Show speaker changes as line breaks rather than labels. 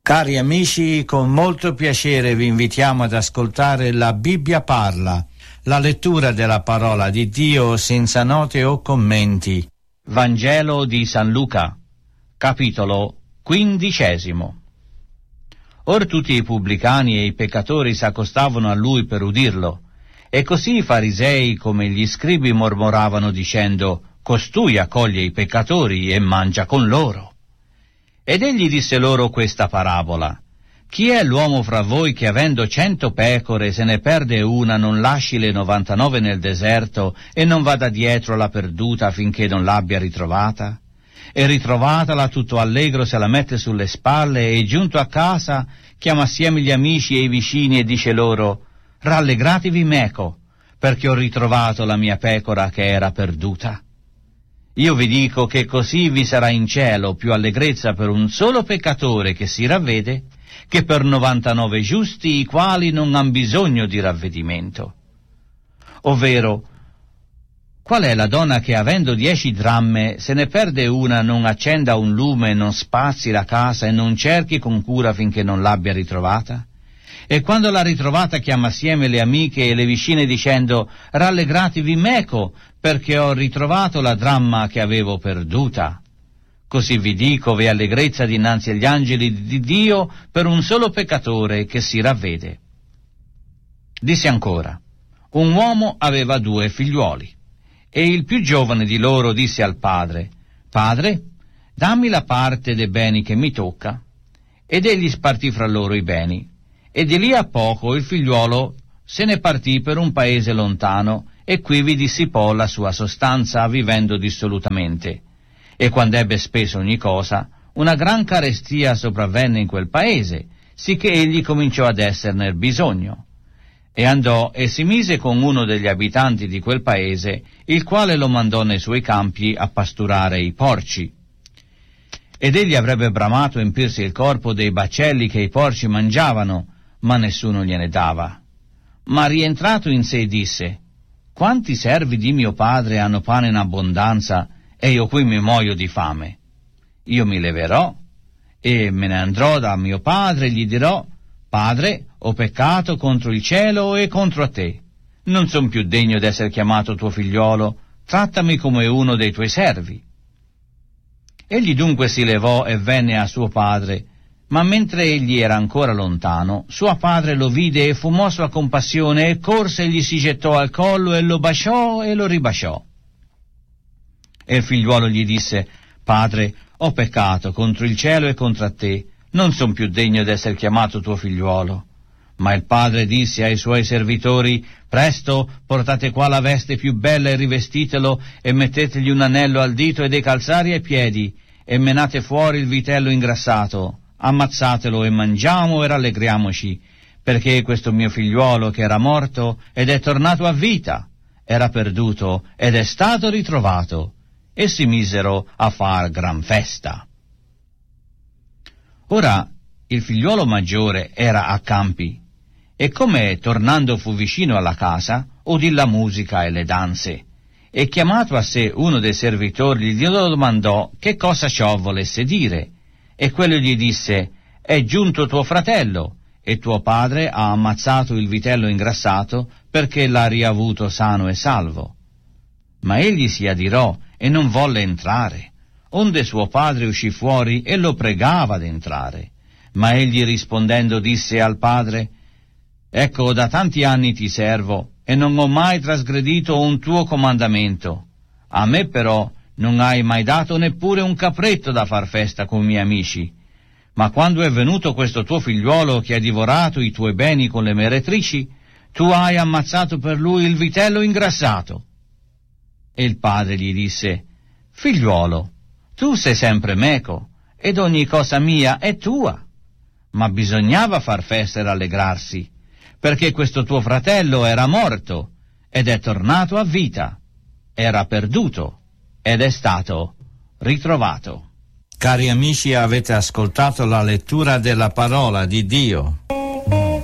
Cari amici, con molto piacere vi invitiamo ad ascoltare La Bibbia parla, la lettura della parola di Dio senza note o commenti.
Vangelo di San Luca, capitolo 15. Or tutti i pubblicani e i peccatori s'accostavano a lui per udirlo, e così i farisei come gli scribi mormoravano dicendo: costui accoglie i peccatori e mangia con loro. Ed egli disse loro questa parabola: chi è l'uomo fra voi che, avendo 100 pecore, se ne perde una, non lasci le 99 nel deserto e non vada dietro alla perduta finché non l'abbia ritrovata? E ritrovatala, tutto allegro se la mette sulle spalle e, giunto a casa, chiama assieme gli amici e i vicini e dice loro: rallegratevi meco, perché ho ritrovato la mia pecora che era perduta. Io vi dico che così vi sarà in cielo più allegrezza per un solo peccatore che si ravvede che per 99 giusti, i quali non han bisogno di ravvedimento. Ovvero, qual è la donna che, avendo 10 dramme, se ne perde una, non accenda un lume, non spazzi la casa e non cerchi con cura finché non l'abbia ritrovata? E quando l'ha ritrovata chiama assieme le amiche e le vicine dicendo: rallegratevi meco, perché ho ritrovato la dramma che avevo perduta. Così vi dico, v'è allegrezza dinanzi agli angeli di Dio per un solo peccatore che si ravvede. Disse ancora: un uomo aveva 2 figliuoli, e il più giovane di loro disse al padre: padre, dammi la parte dei beni che mi tocca. Ed egli spartì fra loro i beni. E di lì a poco il figliuolo se ne partì per un paese lontano, e qui vi dissipò la sua sostanza, vivendo dissolutamente. E quando ebbe speso ogni cosa, una gran carestia sopravvenne in quel paese, sicché egli cominciò ad esserne bisogno. E andò e si mise con uno degli abitanti di quel paese, il quale lo mandò nei suoi campi a pasturare i porci. Ed egli avrebbe bramato empirsi il corpo dei baccelli che i porci mangiavano, ma nessuno gliene dava. Ma rientrato in sé disse: quanti servi di mio padre hanno pane in abbondanza, e io qui mi muoio di fame. Io mi leverò e me ne andrò da mio padre e gli dirò: padre, ho peccato contro il cielo e contro te. Non son più degno d'essere chiamato tuo figliolo, trattami come uno dei tuoi servi. Egli dunque si levò e venne a suo padre. Ma mentre egli era ancora lontano, suo padre lo vide e fu mosso a compassione, e corse e gli si gettò al collo e lo baciò e lo ribaciò. E il figliuolo gli disse: padre, ho peccato contro il cielo e contro te, non son più degno d'essere chiamato tuo figliuolo. Ma il padre disse ai suoi servitori: presto, portate qua la veste più bella e rivestitelo, e mettetegli un anello al dito e dei calzari ai piedi, e menate fuori il vitello ingrassato. Ammazzatelo e mangiamo e rallegriamoci, perché questo mio figliuolo che era morto ed è tornato a vita, era perduto ed è stato ritrovato. E si misero a far gran festa. Ora il figliuolo maggiore era a campi, e come tornando fu vicino alla casa, udì la musica e le danze, e chiamato a sé uno dei servitori gli domandò che cosa ciò volesse dire. E quello gli disse: è giunto tuo fratello, e tuo padre ha ammazzato il vitello ingrassato, perché l'ha riavuto sano e salvo. Ma egli si adirò e non volle entrare, onde suo padre uscì fuori e lo pregava d'entrare. Ma egli rispondendo disse al padre: ecco, da tanti anni ti servo, e non ho mai trasgredito un tuo comandamento. A me però non hai mai dato neppure un capretto da far festa con i miei amici. Ma quando è venuto questo tuo figliuolo che ha divorato i tuoi beni con le meretrici, tu hai ammazzato per lui il vitello ingrassato. E il padre gli disse: figliuolo, tu sei sempre meco, ed ogni cosa mia è tua. Ma bisognava far festa e rallegrarsi, perché questo tuo fratello era morto, ed è tornato a vita. Era perduto, ed è stato ritrovato.
Cari amici, avete ascoltato la lettura della parola di Dio.